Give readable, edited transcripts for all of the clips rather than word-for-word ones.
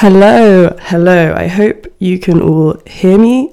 Hello. I hope you can all hear me.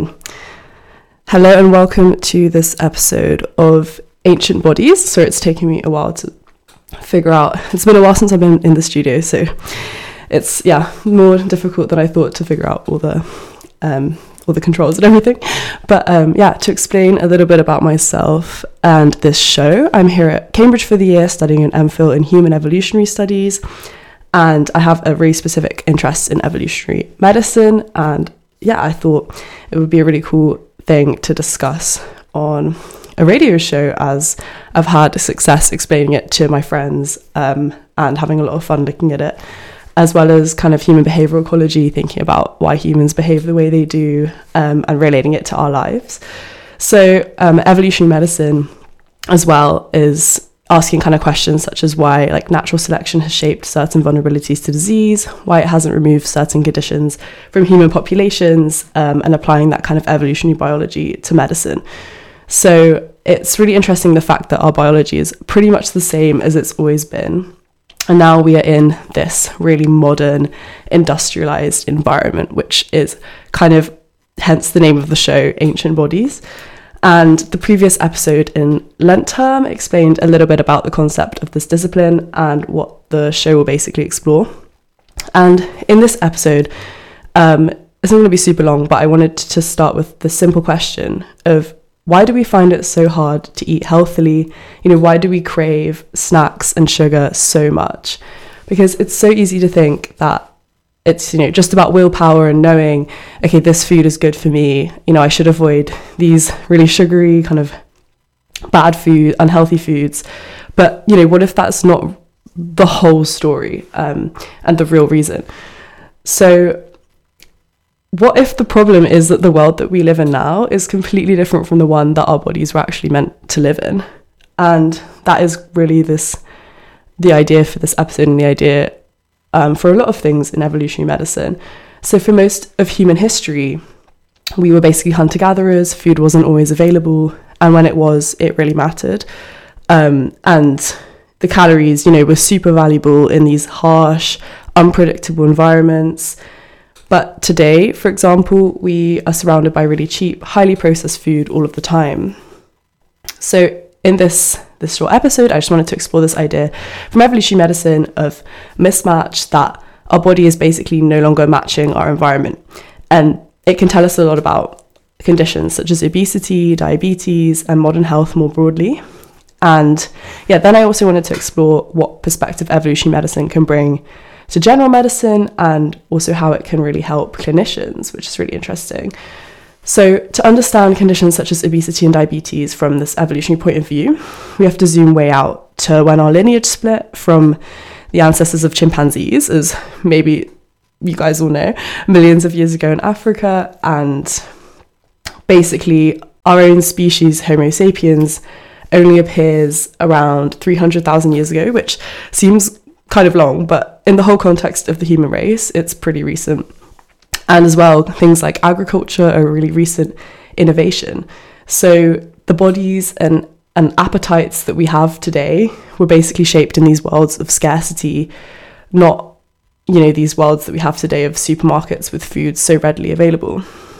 Hello and welcome to this episode of Ancient Bodies. So it's taken me a while to figure out. It's been a while since I've been in the studio, so it's more difficult than I thought to figure out all the controls and everything. But to explain a little bit about myself and this show, I'm here at Cambridge for the year studying an MPhil in Human Evolutionary Studies. And I have a really specific interest in evolutionary medicine. And I thought it would be a really cool thing to discuss on a radio show, as I've had success explaining it to my friends and having a lot of fun looking at it, as well as kind of human behavioral ecology, thinking about why humans behave the way they do and relating it to our lives. So evolutionary medicine as well is asking kind of questions such as why natural selection has shaped certain vulnerabilities to disease, why it hasn't removed certain conditions from human populations, and applying that kind of evolutionary biology to medicine. So it's really interesting, the fact that our biology is pretty much the same as it's always been. And now we are in this really modern, industrialized environment, which is kind of hence the name of the show, Ancient Bodies. And the previous episode in Lent term explained a little bit about the concept of this discipline and what the show will basically explore. And in this episode, it's not going to be super long, but I wanted to start with the simple question of why do we find it so hard to eat healthily? Why do we crave snacks and sugar so much? Because it's so easy to think that it's, just about willpower and knowing, okay, this food is good for me. I should avoid these really sugary, kind of bad food, unhealthy foods. But, what if that's not the whole story and the real reason? So what if the problem is that the world that we live in now is completely different from the one that our bodies were actually meant to live in? And that is really the idea for this episode, and the idea for a lot of things in evolutionary medicine. So for most of human history, we were basically hunter-gatherers. Food wasn't always available, and when it was, it really mattered. And the calories, were super valuable in these harsh, unpredictable environments. But today, for example, we are surrounded by really cheap, highly processed food all of the time. So in this short episode, I just wanted to explore this idea from evolutionary medicine of mismatch, that our body is basically no longer matching our environment. And it can tell us a lot about conditions such as obesity, diabetes, and modern health more broadly. And then I also wanted to explore what perspective evolutionary medicine can bring to general medicine, and also how it can really help clinicians, which is really interesting. So to understand conditions such as obesity and diabetes from this evolutionary point of view, we have to zoom way out to when our lineage split from the ancestors of chimpanzees, as maybe you guys all know, millions of years ago in Africa. And basically our own species, Homo sapiens, only appears around 300,000 years ago, which seems kind of long, but in the whole context of the human race, it's pretty recent. And as well, things like agriculture are a really recent innovation. So the bodies and appetites that we have today were basically shaped in these worlds of scarcity, not, these worlds that we have today of supermarkets with food so readily available.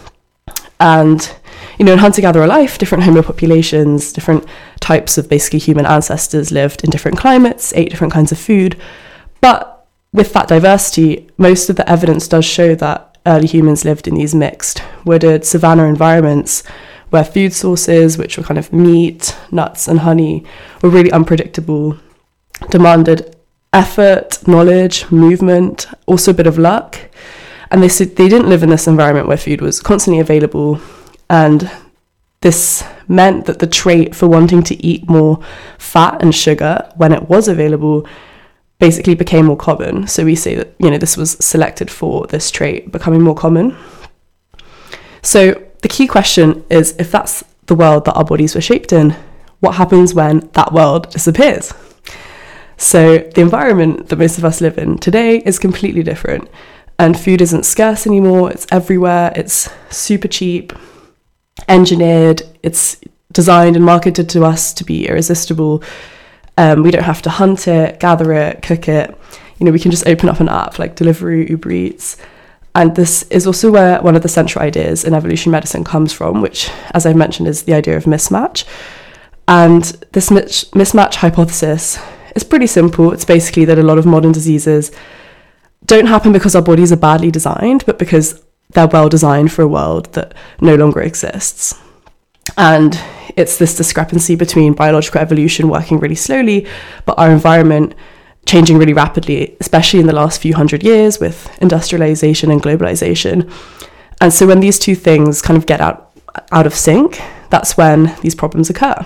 And, in hunter-gatherer life, different Homo populations, different types of basically human ancestors lived in different climates, ate different kinds of food. But with that diversity, most of the evidence does show that early humans lived in these mixed, wooded, savanna environments where food sources, which were kind of meat, nuts, and honey, were really unpredictable, demanded effort, knowledge, movement, also a bit of luck. And they didn't live in this environment where food was constantly available. And this meant that the trait for wanting to eat more fat and sugar when it was available basically became more common. So we say that, this was selected for this trait becoming more common. So the key question is, if that's the world that our bodies were shaped in, what happens when that world disappears? So the environment that most of us live in today is completely different. And food isn't scarce anymore. It's everywhere. It's super cheap, engineered. It's designed and marketed to us to be irresistible. We don't have to hunt it, gather it, cook it. we can just open up an app like Deliveroo, Uber Eats. And this is also where one of the central ideas in evolutionary medicine comes from, which, as I've mentioned, is the idea of mismatch. And this mismatch hypothesis is pretty simple. It's basically that a lot of modern diseases don't happen because our bodies are badly designed, but because they're well designed for a world that no longer exists. And it's this discrepancy between biological evolution working really slowly, but our environment changing really rapidly, especially in the last few hundred years with industrialization and globalization. And so when these two things kind of get out of sync, that's when these problems occur.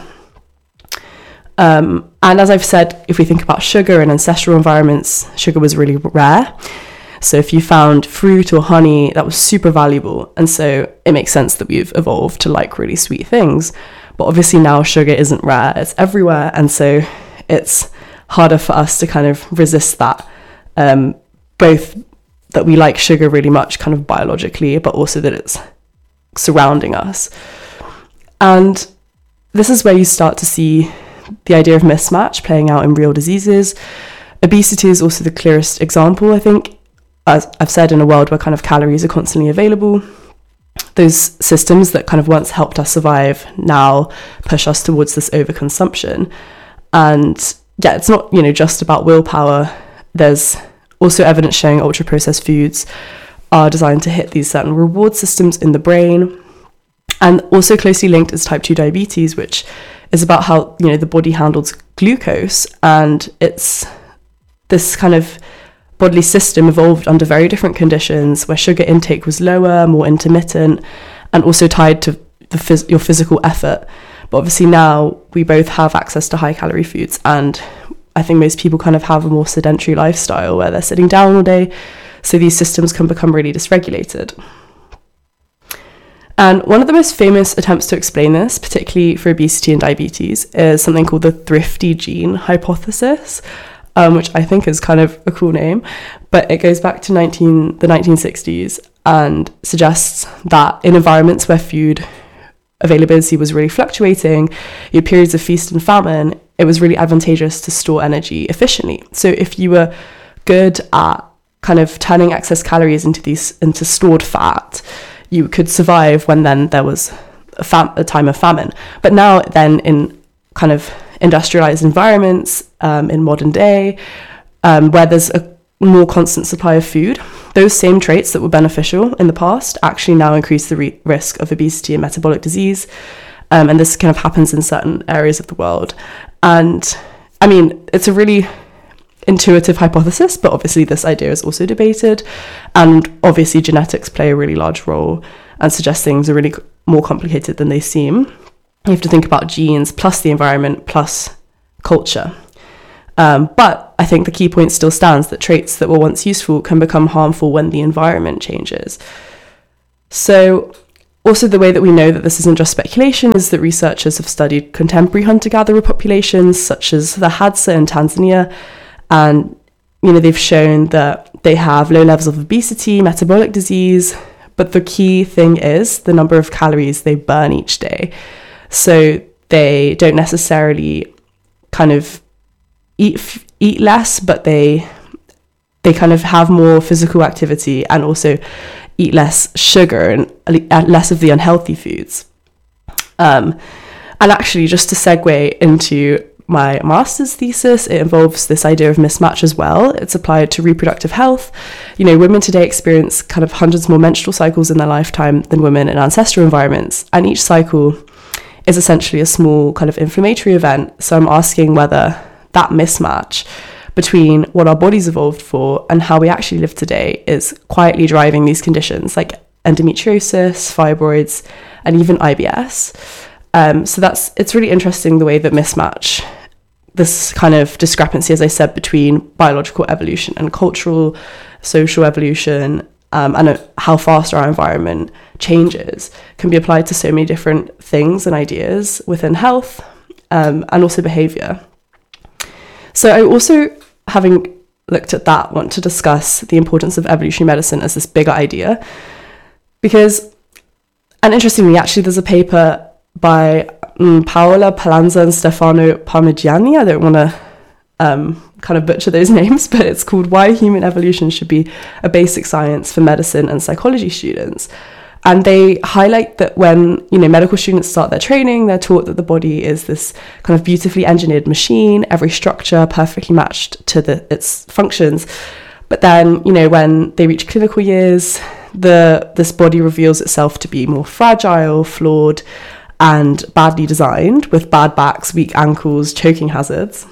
And as I've said, if we think about sugar in ancestral environments, sugar was really rare. So if you found fruit or honey, that was super valuable. And so it makes sense that we've evolved to like really sweet things. But obviously now sugar isn't rare, it's everywhere. And so it's harder for us to kind of resist that, both that we like sugar really much kind of biologically, but also that it's surrounding us. And this is where you start to see the idea of mismatch playing out in real diseases. Obesity is also the clearest example, I think. As I've said, in a world where kind of calories are constantly available, those systems that kind of once helped us survive now push us towards this overconsumption. And yeah, it's not, just about willpower. There's also evidence showing ultra-processed foods are designed to hit these certain reward systems in the brain. And also closely linked is type 2 diabetes, which is about how, the body handles glucose. And it's this kind of bodily system evolved under very different conditions where sugar intake was lower, more intermittent, and also tied to your physical effort. But obviously now we both have access to high calorie foods, and I think most people kind of have a more sedentary lifestyle where they're sitting down all day, so these systems can become really dysregulated. And one of the most famous attempts to explain this, particularly for obesity and diabetes, is something called the thrifty gene hypothesis, which I think is kind of a cool name, but it goes back to the 1960s and suggests that in environments where food availability was really fluctuating, your periods of feast and famine, it was really advantageous to store energy efficiently. So if you were good at kind of turning excess calories into stored fat, you could survive when then there was a time of famine. But now then in kind of industrialized environments, in modern day, where there's a more constant supply of food, those same traits that were beneficial in the past actually now increase the risk of obesity and metabolic disease. And this kind of happens in certain areas of the world. And I mean, it's a really intuitive hypothesis, but obviously this idea is also debated. And obviously genetics play a really large role and suggest things are really more complicated than they seem. You have to think about genes plus the environment plus culture. But I think the key point still stands that traits that were once useful can become harmful when the environment changes. So also the way that we know that this isn't just speculation is that researchers have studied contemporary hunter-gatherer populations such as the Hadza in Tanzania, and they've shown that they have low levels of obesity, metabolic disease, but the key thing is the number of calories they burn each day. So they don't necessarily kind of eat less, but they kind of have more physical activity and also eat less sugar and less of the unhealthy foods. And actually, just to segue into my master's thesis, it involves this idea of mismatch as well. It's applied to reproductive health. Women today experience kind of hundreds more menstrual cycles in their lifetime than women in ancestral environments, and each cycle is essentially a small kind of inflammatory event. So I'm asking whether that mismatch between what our bodies evolved for and how we actually live today is quietly driving these conditions like endometriosis, fibroids, and even IBS. So it's really interesting the way that mismatch, this kind of discrepancy, as I said, between biological evolution and cultural, social evolution, and how fast our environment changes, can be applied to so many different things and ideas within health, and also behavior. So I also, having looked at that, want to discuss the importance of evolutionary medicine as this bigger idea, because, and interestingly, actually, there's a paper by Paola Palanza and Stefano Parmigiani. I don't want to kind of butcher those names, but it's called Why Human Evolution Should Be a Basic Science for Medicine and Psychology Students. And they highlight that when, medical students start their training, they're taught that the body is this kind of beautifully engineered machine, every structure perfectly matched to its functions. But then, when they reach clinical years, this body reveals itself to be more fragile, flawed, and badly designed, with bad backs, weak ankles, choking hazards.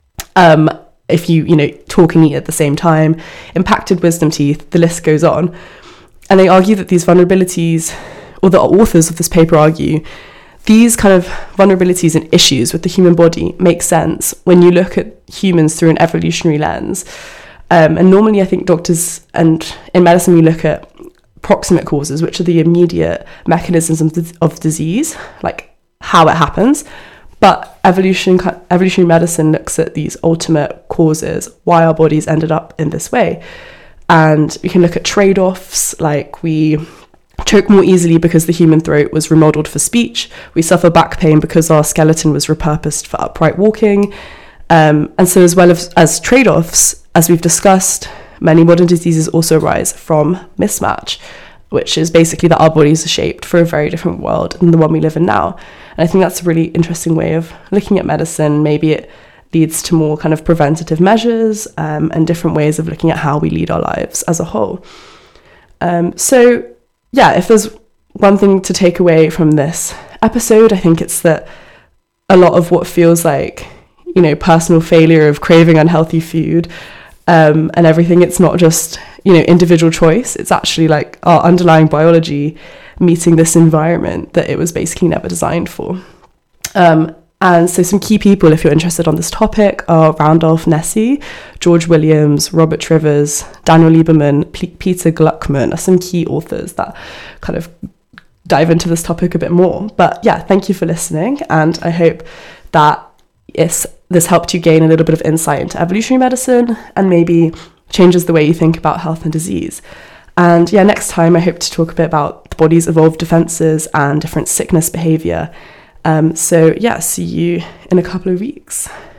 If you talk and eat at the same time, impacted wisdom teeth, the list goes on. And they argue that these vulnerabilities, or the authors of this paper argue, these kind of vulnerabilities and issues with the human body make sense when you look at humans through an evolutionary lens. And normally I think doctors and in medicine we look at proximate causes, which are the immediate mechanisms of disease, like how it happens. But evolutionary medicine looks at these ultimate causes, why our bodies ended up in this way. And we can look at trade-offs, like we choke more easily because the human throat was remodeled for speech. We suffer back pain because our skeleton was repurposed for upright walking. And so as well as trade-offs, as we've discussed, many modern diseases also arise from mismatch, which is basically that our bodies are shaped for a very different world than the one we live in now. And I think that's a really interesting way of looking at medicine. Maybe it leads to more kind of preventative measures and different ways of looking at how we lead our lives as a whole. So yeah, if there's one thing to take away from this episode, I think it's that a lot of what feels like, personal failure of craving unhealthy food and everything, it's not just, individual choice. It's actually like our underlying biology meeting this environment that it was basically never designed for. And so some key people, if you're interested on this topic, are Randolph Nesse, George Williams, Robert Trivers, Daniel Lieberman, Peter Gluckman are some key authors that kind of dive into this topic a bit more. But yeah, thank you for listening. And I hope that this helped you gain a little bit of insight into evolutionary medicine and maybe changes the way you think about health and disease. And yeah, next time I hope to talk a bit about the body's evolved defenses and different sickness behavior. So yeah, see you in a couple of weeks.